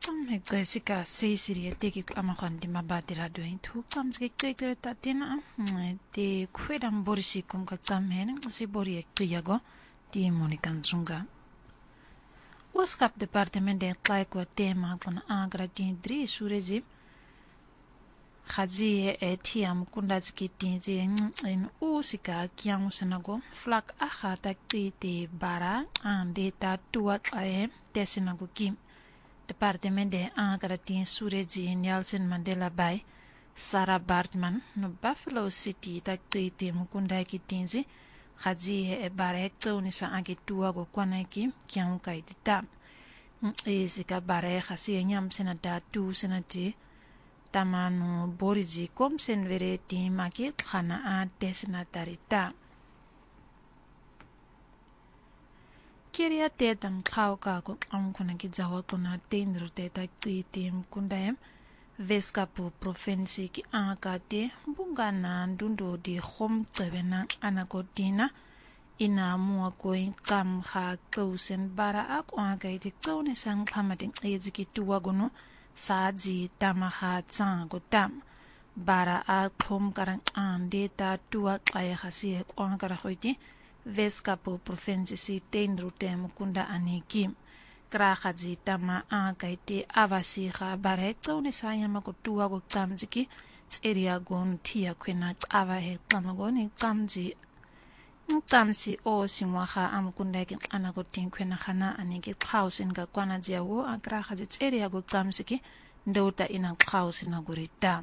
Jessica Cecilia teki amakan di mabadira doing two comes get tatina de quedam borisi cum katsam si bori yago di Monikan Zunga. Waskap departement de klaikwa tema kon agra din dri surezi Haji etiam kundazki tinzi in usika kiang senago flak aha takti te bara ande ta tuak ae tesinago kim departement de agratin surezi Nelson Mandela Bay Sarah Bartman no Buffalo City takti te mukunda ki tinzi Haji bara hekto sa age tuago kwana kim kiang kai dita isika bara hasi nyam senada tu senati tamanu boriji kom sen vereti maki khana a desna tarita kiria te dan khauka ko amkuna ki jawa kuna tendru te ta tim kundayem veskapu provinsi ki akate bungana ndundo di khom tsebena anakotina ina mua koin kam kha klausen bara akwa ga di klaune sang khamatin ejiki tuwagono Saji tamaha tsango tam bara a khom karang ande ta tua kaya khasi kwang kara khoiti veskapo province si tendru tem kunda aniki kra khaji tama a kaiti avasi kha bare tsone sayama ko tua go tamjiki area gon thia khena ava he kamagoni kamji tamsi o simwaha amkunda ki anago tin khena khana aniki khausin ga kwana jiawo akra khaji area go tamsiki ndota ina khausin agurita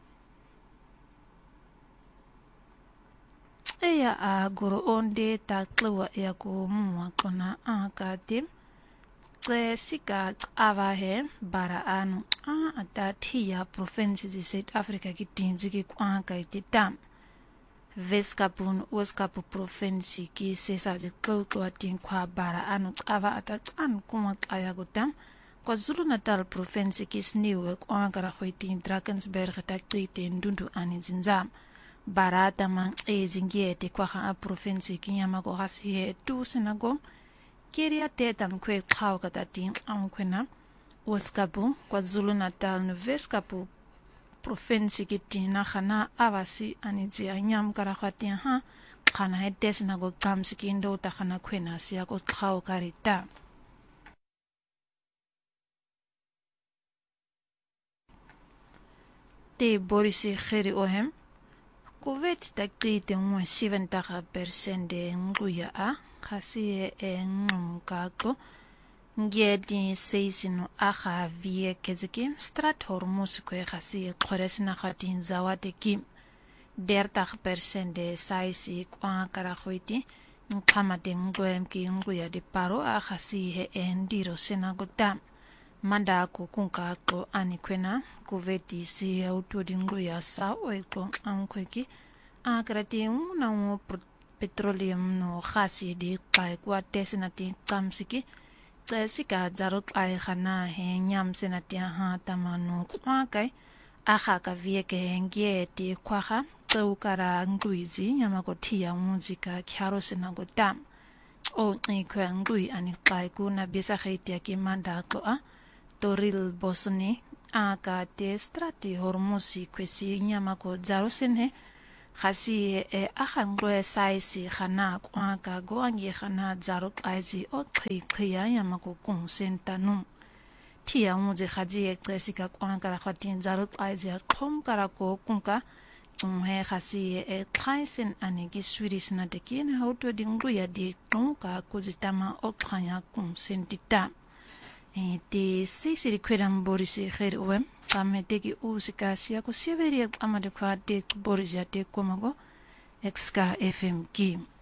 eya a goro onde ta klwa ya ko mwa kona akatim sika ava he bara anu ata thia province di South Africa ki tinzi ki kwa kai titam Veskapun waskapu provinsi ki sesa je klwa tin kwa bara anu ava ata an kuma kaya gutam KwaZulu-Natal provinsi ki sneeuw kwa kara khoitin Drakensberg takti ndundu ani zinzam barata man ezingiete kwa kha provinsi ki nyama ko hasi tu senago kiria tetam kwe khaw kata tin amkwena waskapu KwaZulu-Natal no veskapu provinsi ki tina khana avasi ani jia nyam kara khatin ha khana hedes nago kamsiki ndo ta khana khwena sia ko khaw karita te borisi khiri ohem kuvet takti te 70% de nguya a khasi ngumkako ngedi seisino akha vie keziki strat hormus ko khasi khoresna khatin zawate kim 30% de saisi kwa kara khoiti nkamate ngoem ki nguya de paro a khasi he endiro senagotam manda ko kunka ko anikwena kuveti si autodingo ya sa oiko ankweki akrati una mo petroleum no khasi di kai kwa tesinati kamsiki tsesika jarot ai khana he nyam senati ha tamanu kwa kai akha ka vieke ngie ti kwaha tsukara nguizi nyama ko thia muzika khyaro senago tam o ikwa ngui ani kai ku na bisa khaitia ki manda ko a Toril Bosni aka te strati hormosi kwesi nyama ko jarosenhe khasi akhangwe saisi khana kwa ka goangi khana jarok aizi o khiya yama ko konsentanu thia muje khaji ekesika kwa ka khatin jarok aizi khom kara ko kunka he khasi khaisen anegi Swedish na dekin auto dingu ya di kunka kujitama o khaya konsentita te sisiri kwedam borisi khair uwem kameteki usika siya ko siveria amade kwa te borisi ate komago XK FM ki